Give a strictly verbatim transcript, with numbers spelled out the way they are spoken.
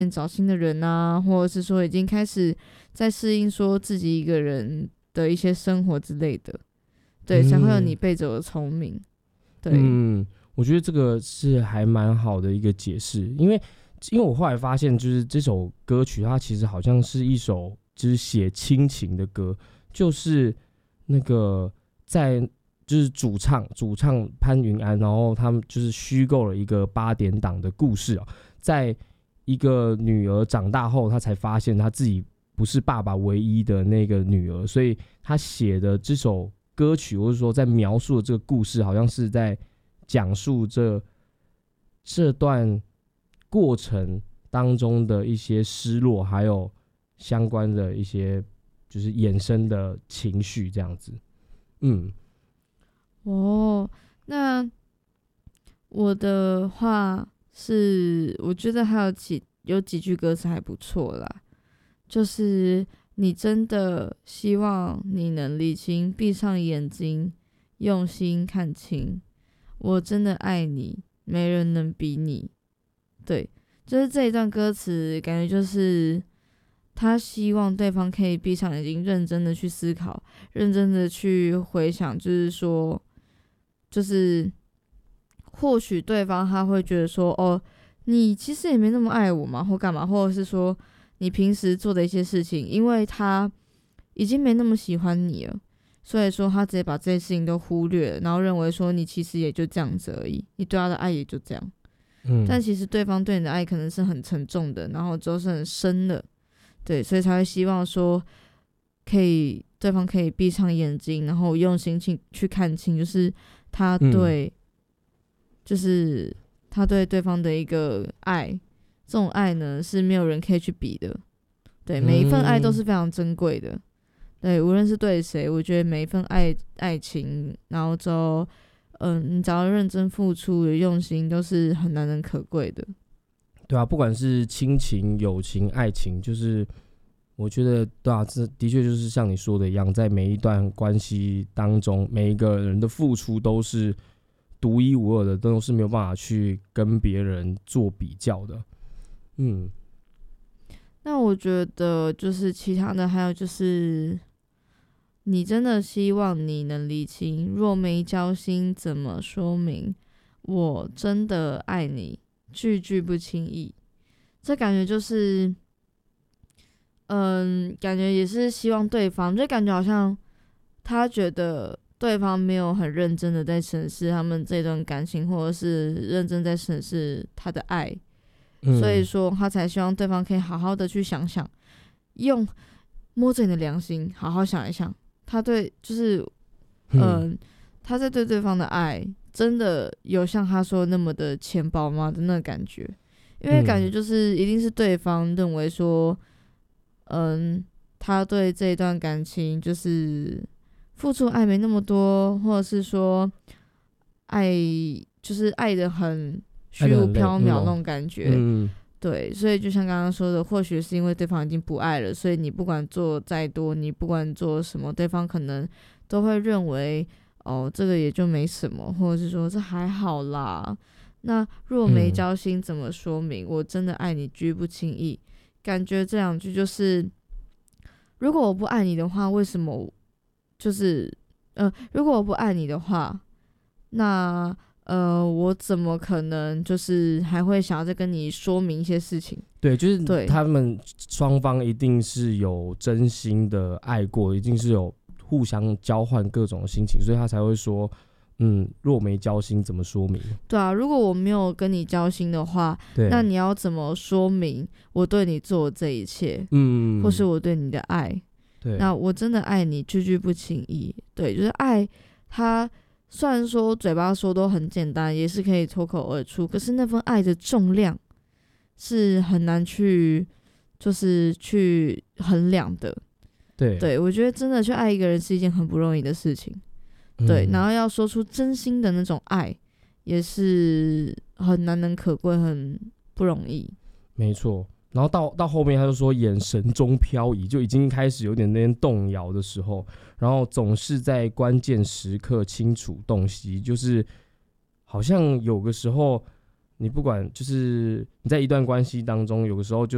找新的人啊，或者是说已经开始在适应说自己一个人的一些生活之类的，对，嗯、才会有你背着我的聪明。对， 嗯，我觉得这个是还蛮好的一个解释，因为因为我后来发现，就是这首歌曲它其实好像是一首就是写亲情的歌，就是那个在就是主唱主唱潘云安，然后他们就是虚构了一个八点档的故事啊，在一个女儿长大后，她才发现她自己不是爸爸唯一的那个女儿，所以她写的这首歌曲，或者说在描述的这个故事，好像是在讲述这这段过程当中的一些失落，还有相关的一些就是衍生的情绪，这样子。嗯， 哦，那我的话是，我觉得还有几有几句歌词还不错啦，就是你真的希望你能理清，闭上眼睛，用心看清，我真的爱你，没人能比你。对，就是这一段歌词，感觉就是他希望对方可以闭上眼睛，认真的去思考，认真的去回想，就是说，就是或许对方他会觉得说，哦，你其实也没那么爱我嘛，或干嘛，或者是说你平时做的一些事情，因为他已经没那么喜欢你了，所以说他直接把这些事情都忽略了，然后认为说你其实也就这样子而已，你对他的爱也就这样。嗯，但其实对方对你的爱可能是很沉重的，然后之后是很深的，对，所以才会希望说可以对方可以闭上眼睛，然后用心去去看清，就是他对、嗯、就是他对对方的一个爱，这种爱呢是没有人可以去比的，对，每一份爱都是非常珍贵的、嗯、对，无论是对谁，我觉得每一份爱爱情，然后之后嗯，你只要认真付出有用心，都是很难能可贵的。 对啊，不管是亲情、友情、爱情，就是我觉得，对啊，这的确就是像你说的一样，在每一段关系当中，每一个人的付出都是独一无二的，都是没有办法去跟别人做比较的。嗯， 那我觉得就是其他的，还有就是。你真的希望你能理清，若没交心怎么说明？我真的爱你，句句不轻易。这感觉就是，嗯，感觉也是希望对方，就感觉好像他觉得对方没有很认真的在审视他们这段感情，或者是认真在审视他的爱，嗯、所以说他才希望对方可以好好的去想想，用摸着你的良心好好想一想。他对就是，嗯、呃，他在对对方的爱，真的有像他说那么的浅薄吗的那个感觉？因为感觉就是一定是对方认为说，嗯，他对这一段感情就是付出爱没那么多，或者是说爱就是爱的很虚无缥缈那种感觉。嗯，对，所以就像刚刚说的，或许是因为对方已经不爱了，所以你不管做再多，你不管做什么，对方可能都会认为，哦，这个也就没什么，或者是说这还好啦。那若没交心，怎么说明？嗯、我真的爱你，句不轻易。感觉这两句就是，如果我不爱你的话，为什么？就是，呃，如果我不爱你的话，那。呃，我怎么可能就是还会想要再跟你说明一些事情？ 对，就是他们双方一定是有真心的爱过，一定是有互相交换各种心情，所以他才会说，嗯，若没交心怎么说明？ 对啊，如果我没有跟你交心的话，那你要怎么说明我对你做的这一切？嗯，或是我对你的爱？对，那我真的爱你，句句不轻易。对，就是爱他。虽然说嘴巴说都很简单，也是可以脱口而出，可是那份爱的重量是很难去，就是去衡量的。对，对我觉得真的去爱一个人是一件很不容易的事情。嗯、对，然后要说出真心的那种爱，也是很难能可贵，很不容易。 没错。然后到到后面他就说眼神中飘移，就已经开始有点那边动摇的时候，然后总是在关键时刻清楚洞悉，就是好像有个时候你不管就是你在一段关系当中，有个时候就